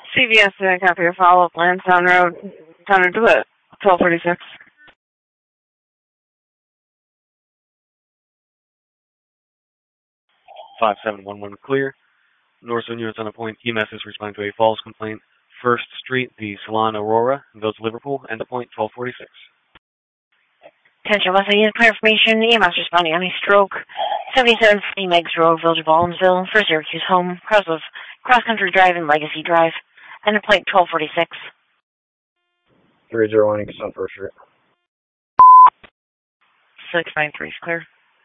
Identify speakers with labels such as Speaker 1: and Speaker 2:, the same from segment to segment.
Speaker 1: CVS, copy your follow-up, Lansdowne Road, Town of DeWitt, 1236.
Speaker 2: 5711 clear. Northern units on a point. EMS is responding to a false complaint. 1st Street, the Salon Aurora, Village Liverpool, end of point 1246.
Speaker 1: Attention, Wesley, unit clear information. EMS responding on a stroke. 7750 Meigs Road, Village of Ballinsville, for Syracuse Home, Cross Country Drive and Legacy Drive, end of point 1246.
Speaker 3: 301 on 1st Street.
Speaker 1: 693 is clear.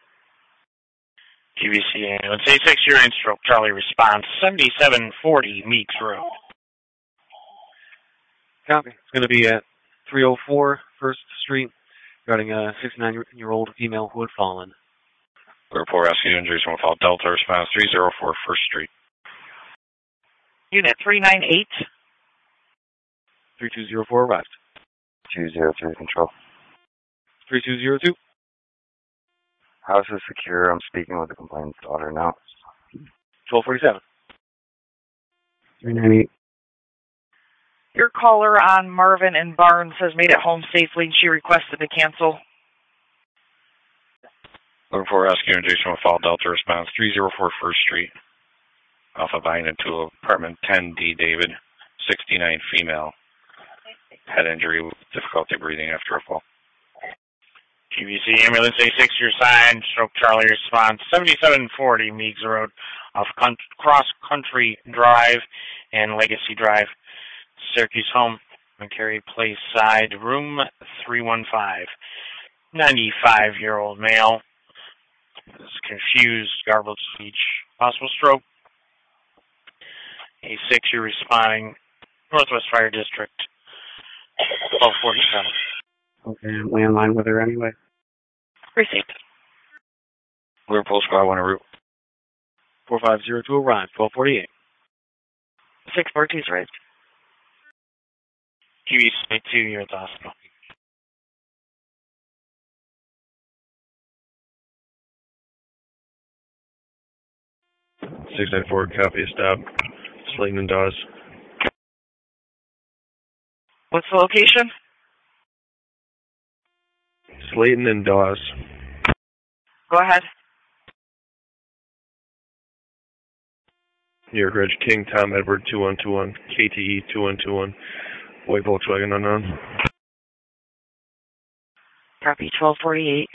Speaker 4: QVC ambulance A6, you're in stroke. Charlie response 7740 Meeks Road.
Speaker 2: Copy. It's going to be at 304 1st Street regarding a 69-year-old female who had fallen.
Speaker 4: Report rescue injuries from without Delta response 304 1st Street.
Speaker 1: Unit 398.
Speaker 2: 3204 arrived.
Speaker 3: 203 control.
Speaker 2: 3202.
Speaker 3: House is secure. I'm speaking with the complainant's daughter now.
Speaker 2: 1247.
Speaker 3: 398.
Speaker 1: Your caller on Marvin and Barnes has made it home safely. She requested to cancel.
Speaker 4: Report rescue injuries from without Delta response 304 1st Street. Alpha Vine into apartment 10D David, 69 female. Head injury with difficulty breathing after a fall. QVC ambulance A6, your sign, stroke Charlie response 7740 Meeks Road off Cross Country Drive and Legacy Drive, Syracuse Home, McCary Place side, room 315. 95-year-old male. Is confused, garbled speech, possible stroke. A6, you're responding, Northwest Fire District, 1247.
Speaker 3: Okay, landline with her anyway.
Speaker 1: Received.
Speaker 4: Liverpool Squad 1 en route.
Speaker 2: 4502 arrived, 1248.
Speaker 1: 642 is raised.
Speaker 4: QVC 2, you're at the hospital.
Speaker 5: 694, copy a stop. Slayton and Dawes.
Speaker 1: What's the location?
Speaker 5: Slayton and Dawes.
Speaker 1: Go ahead.
Speaker 5: New York Ridge, King, Tom, Edward, 2121, KTE, 2121, white Volkswagen unknown.
Speaker 1: Copy, 1248.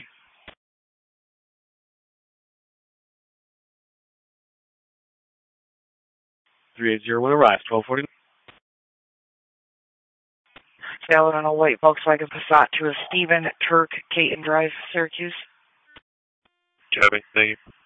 Speaker 2: .380 arrived, 1240.
Speaker 1: Valid on a white Volkswagen Passat to a Stephen Turk, Caton Drive, Syracuse.
Speaker 5: Copy, thank you.